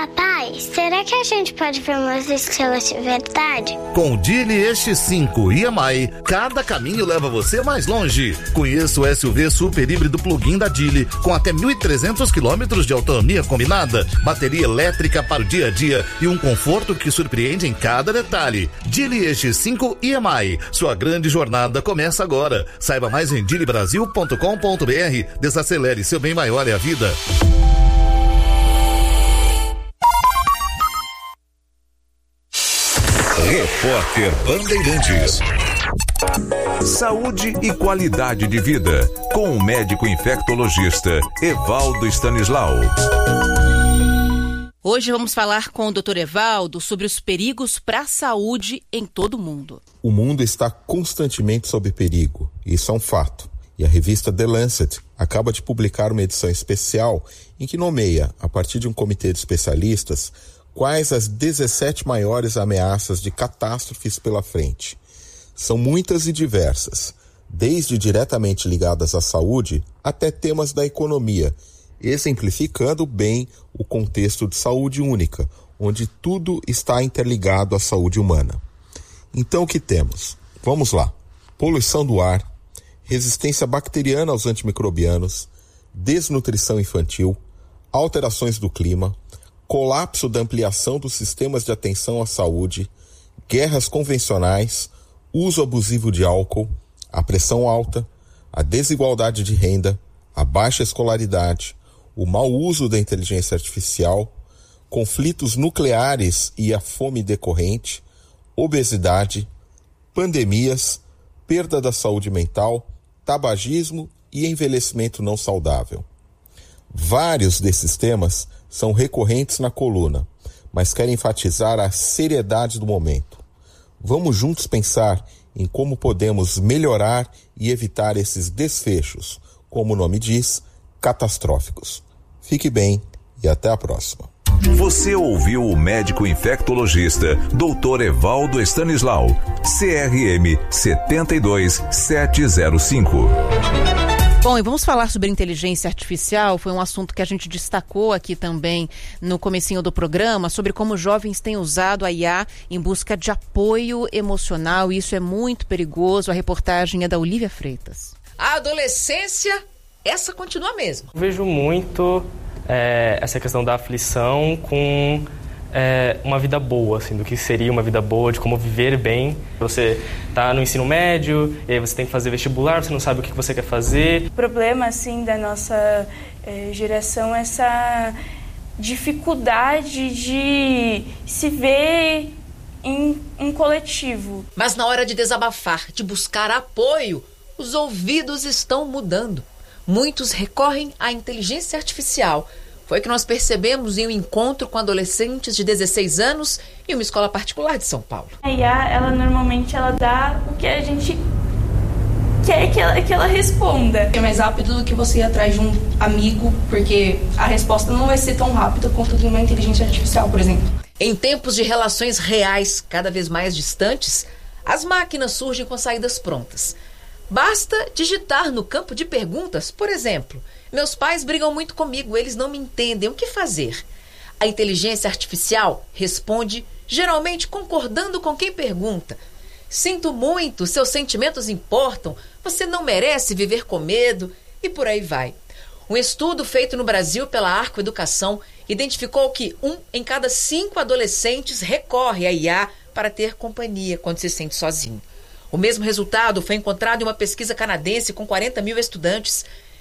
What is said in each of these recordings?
Papai, será que a gente pode ver umas estrelas de verdade? Com o Dili X5 e EMI, cada caminho leva você mais longe. Conheça o SUV super híbrido plug-in da Dili, com até 1.300 km de autonomia combinada, bateria elétrica para o dia a dia e um conforto que surpreende em cada detalhe. Dili X5 e EMI, sua grande jornada começa agora. Saiba mais em dilibrasil.com.br. Desacelere, seu bem maior é a vida. Repórter Bandeirantes. Saúde e qualidade de vida, com o médico infectologista Evaldo Stanislau. Hoje vamos falar com o Dr. Evaldo sobre os perigos para a saúde em todo o mundo. O mundo está constantemente sob perigo, isso é um fato. E a revista The Lancet acaba de publicar uma edição especial em que nomeia, a partir de um comitê de especialistas, quais as 17 maiores ameaças de catástrofes pela frente. São muitas e diversas, desde diretamente ligadas à saúde até temas da economia, exemplificando bem o contexto de saúde única, onde tudo está interligado à saúde humana. Então o que temos? Vamos lá. Poluição do ar, resistência bacteriana aos antimicrobianos, desnutrição infantil, alterações do clima, colapso da ampliação dos sistemas de atenção à saúde, guerras convencionais, uso abusivo de álcool, a pressão alta, a desigualdade de renda, a baixa escolaridade, o mau uso da inteligência artificial, conflitos nucleares e a fome decorrente, obesidade, pandemias, perda da saúde mental, tabagismo e envelhecimento não saudável. Vários desses temas são recorrentes na coluna, mas quero enfatizar a seriedade do momento. Vamos juntos pensar em como podemos melhorar e evitar esses desfechos, como o nome diz, catastróficos. Fique bem e até a próxima. Você ouviu o médico infectologista Dr. Evaldo Stanislau, CRM 72705. Bom, e vamos falar sobre inteligência artificial. Foi um assunto que a gente destacou aqui também no comecinho do programa, sobre como jovens têm usado a IA em busca de apoio emocional. Isso é muito perigoso. A reportagem é da Olivia Freitas. A adolescência, essa continua mesmo. Eu vejo muito essa questão da aflição com uma vida boa, assim, do que seria uma vida boa, de como viver bem. Você está no ensino médio, e aí você tem que fazer vestibular, você não sabe o que você quer fazer. O problema, assim, da nossa geração é essa dificuldade de se ver em um coletivo. Mas na hora de desabafar, de buscar apoio, os ouvidos estão mudando. Muitos recorrem à inteligência artificial. Foi o que nós percebemos em um encontro com adolescentes de 16 anos em uma escola particular de São Paulo. A IA, ela normalmente dá o que a gente quer que ela responda. É mais rápido do que você ir atrás de um amigo, porque a resposta não vai ser tão rápida quanto de uma inteligência artificial, por exemplo. Em tempos de relações reais cada vez mais distantes, as máquinas surgem com saídas prontas. Basta digitar no campo de perguntas, por exemplo: meus pais brigam muito comigo, eles não me entendem, o que fazer? A inteligência artificial responde, geralmente concordando com quem pergunta. Sinto muito, seus sentimentos importam, você não merece viver com medo, e por aí vai. Um estudo feito no Brasil pela Arco Educação identificou que 1 em cada 5 adolescentes recorre à IA para ter companhia quando se sente sozinho. O mesmo resultado foi encontrado em uma pesquisa canadense com 40 mil estudantes.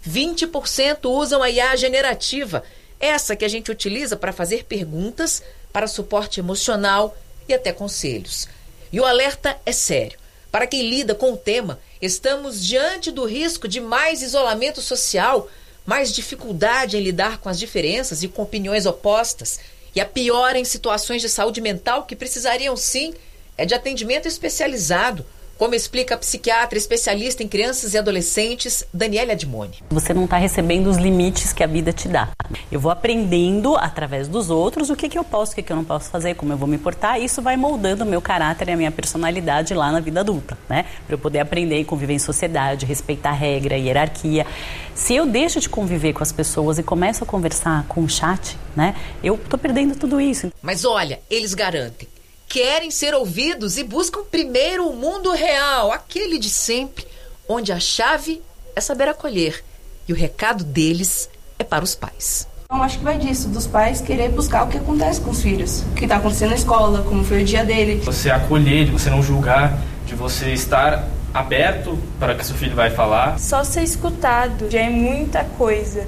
20% usam a IA generativa, essa que a gente utiliza para fazer perguntas, para suporte emocional e até conselhos. E o alerta é sério. Para quem lida com o tema, estamos diante do risco de mais isolamento social, mais dificuldade em lidar com as diferenças e com opiniões opostas, e a pior em situações de saúde mental que precisariam sim de atendimento especializado, como explica a psiquiatra especialista em crianças e adolescentes, Daniela Admoni. Você não está recebendo os limites que a vida te dá. Eu vou aprendendo através dos outros o que eu posso, o que eu não posso fazer, como eu vou me portar, e isso vai moldando o meu caráter e a minha personalidade lá na vida adulta, né? Para eu poder aprender e conviver em sociedade, respeitar regra, hierarquia. Se eu deixo de conviver com as pessoas e começo a conversar com o chat, né? Eu tô perdendo tudo isso. Mas olha, eles garantem. Querem ser ouvidos e buscam primeiro o mundo real, aquele de sempre, onde a chave é saber acolher. E o recado deles é para os pais. Então, acho que vai disso, dos pais querer buscar o que acontece com os filhos. O que está acontecendo na escola, como foi o dia dele. Você acolher, de você não julgar, de você estar aberto para o que seu filho vai falar. Só ser escutado já é muita coisa.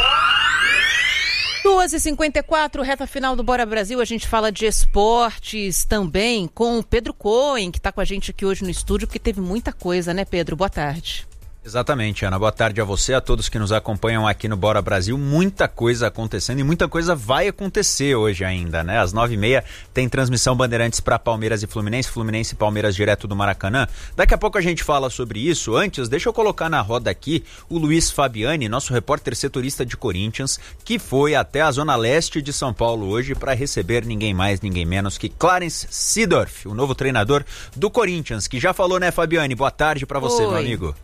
2h54, reta final do Bora Brasil. A gente fala de esportes também com o Pedro Cohen, que está com a gente aqui hoje no estúdio, porque teve muita coisa, né, Pedro? Boa tarde. Exatamente, Ana. Boa tarde a você, a todos que nos acompanham aqui no Bora Brasil. Muita coisa acontecendo e muita coisa vai acontecer hoje ainda, né? Às 9h30 tem transmissão Bandeirantes para Palmeiras e Fluminense, Fluminense e Palmeiras direto do Maracanã. Daqui a pouco a gente fala sobre isso. Antes, deixa eu colocar na roda aqui o Luiz Fabiani, nosso repórter setorista de Corinthians, que foi até a zona leste de São Paulo hoje para receber ninguém mais, ninguém menos que Clarence Seedorf, o novo treinador do Corinthians, que já falou, né, Fabiani? Boa tarde para você, meu amigo.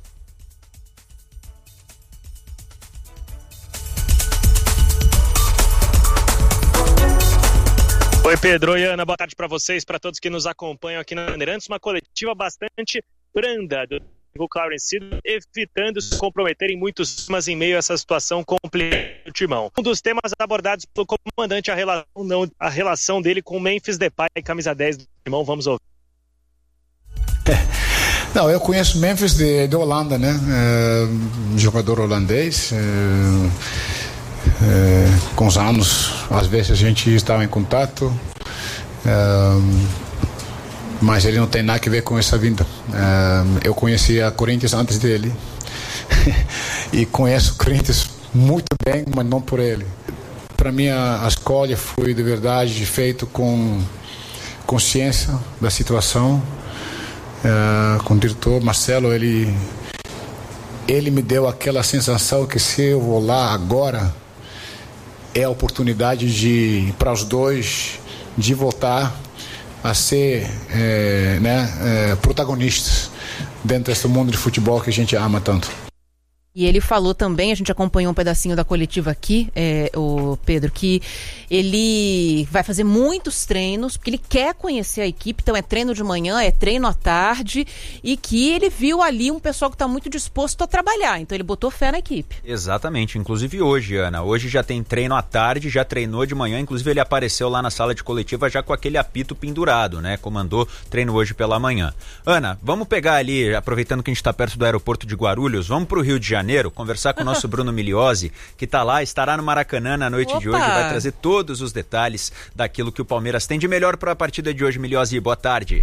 Oi, Pedro. Oi, Ana. Boa tarde para vocês, para todos que nos acompanham aqui na Bandeirantes. Uma coletiva bastante branda do Clarence Seedorf, evitando se comprometer em muitos temas em meio a essa situação complicada do Timão. Um dos temas abordados pelo comandante, a relação dele com Memphis Depay, camisa 10 do Timão. Vamos ouvir. Não, eu conheço Memphis de Holanda, né? Jogador holandês. Com os anos, às vezes a gente estava em contato, mas ele não tem nada a ver com essa vinda. Eu conhecia Corinthians antes dele e conheço o Corinthians muito bem, mas não por ele. Para mim a escolha foi de verdade feito com consciência da situação, com o diretor Marcelo. Ele me deu aquela sensação que se eu vou lá agora é a oportunidade para os dois de voltar a ser protagonistas dentro desse mundo de futebol que a gente ama tanto. E ele falou também, a gente acompanhou um pedacinho da coletiva aqui, o Pedro, que ele vai fazer muitos treinos, porque ele quer conhecer a equipe, então é treino de manhã, é treino à tarde, e que ele viu ali um pessoal que está muito disposto a trabalhar, então ele botou fé na equipe. Exatamente, inclusive hoje, Ana, hoje já tem treino à tarde, já treinou de manhã, inclusive ele apareceu lá na sala de coletiva já com aquele apito pendurado, né, comandou treino hoje pela manhã. Ana, vamos pegar ali, aproveitando que a gente está perto do aeroporto de Guarulhos, vamos para o Rio de Janeiro, conversar com o nosso Bruno Migliozzi, que está lá, estará no Maracanã na noite de hoje, vai trazer todos os detalhes daquilo que o Palmeiras tem de melhor para a partida de hoje. Migliozzi, boa tarde.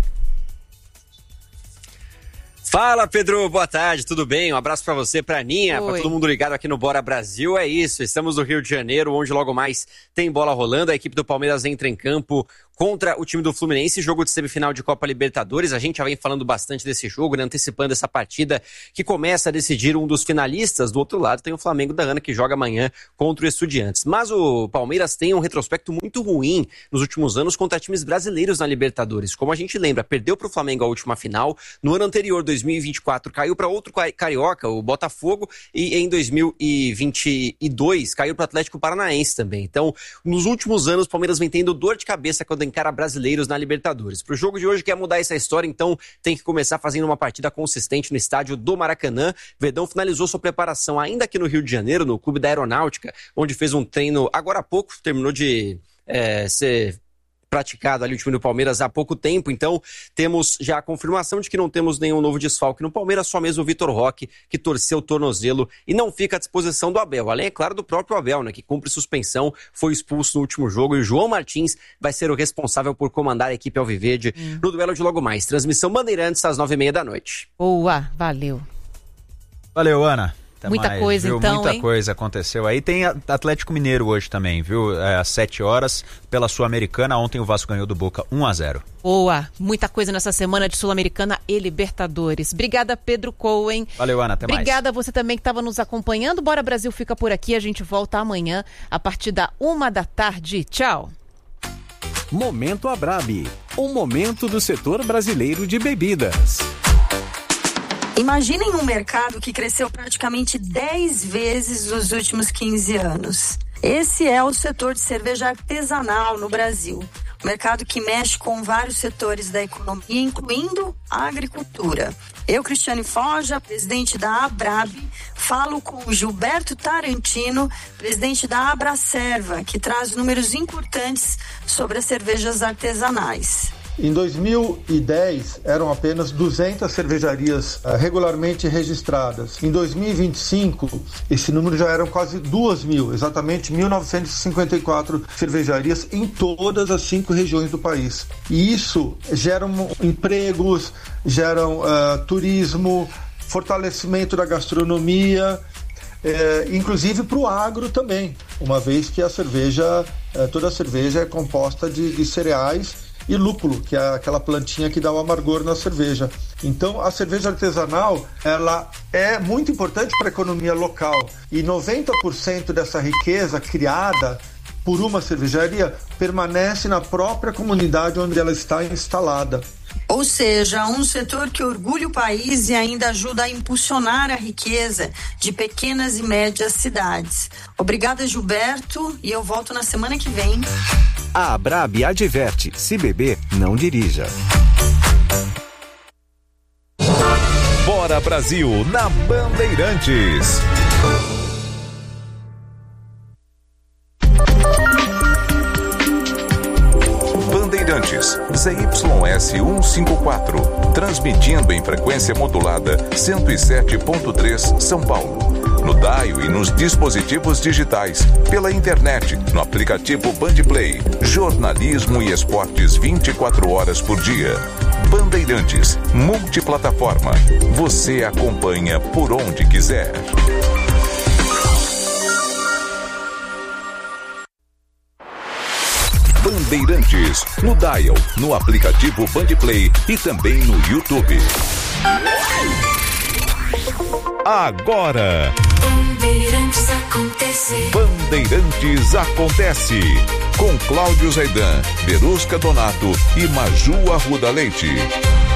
Fala, Pedro, boa tarde, tudo bem? Um abraço pra você, pra Aninha, pra todo mundo ligado aqui no Bora Brasil. É isso, estamos no Rio de Janeiro, onde logo mais tem bola rolando. A equipe do Palmeiras entra em campo contra o time do Fluminense, jogo de semifinal de Copa Libertadores. A gente já vem falando bastante desse jogo, né? Antecipando essa partida que começa a decidir um dos finalistas. Do outro lado tem o Flamengo da Ana, que joga amanhã contra o Estudiantes. Mas o Palmeiras tem um retrospecto muito ruim nos últimos anos contra times brasileiros na Libertadores. Como a gente lembra, perdeu para o Flamengo a última final. No ano anterior, 2024, caiu para outro carioca, o Botafogo, e em 2022 caiu para o Atlético Paranaense também. Então, nos últimos anos, o Palmeiras vem tendo dor de cabeça quando encara brasileiros na Libertadores. Para o jogo de hoje, quer mudar essa história, então tem que começar fazendo uma partida consistente no estádio do Maracanã. Verdão finalizou sua preparação ainda aqui no Rio de Janeiro, no Clube da Aeronáutica, onde fez um treino agora há pouco, terminou de ser praticado ali o time do Palmeiras há pouco tempo, então temos já a confirmação de que não temos nenhum novo desfalque no Palmeiras, só mesmo o Vitor Roque, que torceu o tornozelo e não fica à disposição do Abel, além, é claro, do próprio Abel, né, que cumpre suspensão, foi expulso no último jogo, e o João Martins vai ser o responsável por comandar a equipe alviverde no duelo de logo mais. Transmissão Bandeirantes às 9h30 da noite. Boa, valeu. Valeu, Ana. Muita coisa, viu? então, Muita hein? coisa aconteceu aí. Tem Atlético Mineiro hoje também, viu? Às 7 horas, pela Sul-Americana. Ontem o Vasco ganhou do Boca 1-0. Boa, muita coisa nessa semana de Sul-Americana e Libertadores. Obrigada, Pedro Cohen. Valeu, Ana, até mais. Obrigada a você também que estava nos acompanhando. Bora Brasil fica por aqui, a gente volta amanhã a partir da 13h. Tchau. Momento Abrabi, um momento do setor brasileiro de bebidas. Imaginem um mercado que cresceu praticamente 10 vezes nos últimos 15 anos. Esse é o setor de cerveja artesanal no Brasil. Um mercado que mexe com vários setores da economia, incluindo a agricultura. Eu, Cristiane Forja, presidente da Abrab, falo com Gilberto Tarantino, presidente da Abracerva, que traz números importantes sobre as cervejas artesanais. Em 2010, eram apenas 200 cervejarias regularmente registradas. Em 2025, esse número já eram quase 2.000, exatamente 1.954 cervejarias em todas as 5 regiões do país. E isso gera empregos, geram turismo, fortalecimento da gastronomia, inclusive para o agro também, uma vez que a cerveja, toda a cerveja é composta de cereais e lúpulo, que é aquela plantinha que dá o amargor na cerveja. Então, a cerveja artesanal, ela é muito importante para a economia local. E 90% dessa riqueza criada por uma cervejaria permanece na própria comunidade onde ela está instalada. Ou seja, um setor que orgulha o país e ainda ajuda a impulsionar a riqueza de pequenas e médias cidades. Obrigada, Gilberto, e eu volto na semana que vem. A Abrab adverte, se beber, não dirija. Bora Brasil, na Bandeirantes. Bandeirantes, ZYS 154, transmitindo em frequência modulada 107.3 São Paulo. No dial e nos dispositivos digitais, pela internet, no aplicativo Bandplay, jornalismo e esportes 24 horas por dia. Bandeirantes, multiplataforma. Você acompanha por onde quiser. Bandeirantes, no dial, no aplicativo Bandplay e também no YouTube. Agora, Bandeirantes acontece. Bandeirantes acontece. Com Cláudio Zaidan, Verusca Donato e Maju Arruda Leite.